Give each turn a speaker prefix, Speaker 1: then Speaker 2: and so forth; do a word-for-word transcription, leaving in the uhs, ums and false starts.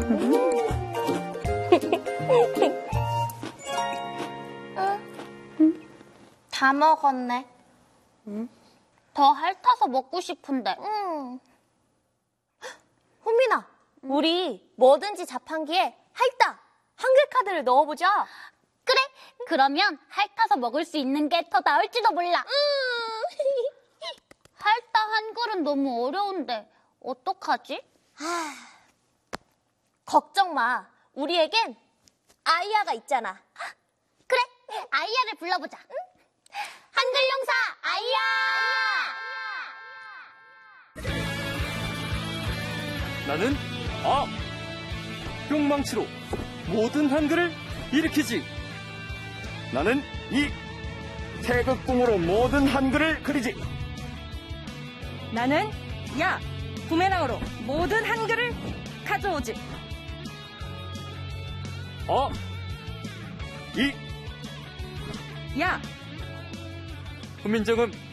Speaker 1: 다 먹었네.
Speaker 2: 응?
Speaker 1: 더 핥아서 먹고 싶은데. 응. 혼민아, 응? 우리 뭐든지 자판기에 핥다 한글 카드를 넣어보자.
Speaker 3: 그래, 그러면 핥아서 먹을 수 있는 게 더 나을지도 몰라.
Speaker 1: 음.
Speaker 3: 핥다 한글은 너무 어려운데 어떡하지?
Speaker 1: 아, 걱정 마. 우리에겐 아이야가 있잖아.
Speaker 3: 그래, 아이야를 불러보자. 응? 한글 용사 아이야!
Speaker 4: 나는 아! 뿅망치로 모든 한글을 일으키지. 나는 이! 태극공으로 모든 한글을 그리지.
Speaker 2: 나는 야! 부메랑으로 모든 한글을 가져오지.
Speaker 4: 어! 이!
Speaker 2: 야!
Speaker 4: 훈민정음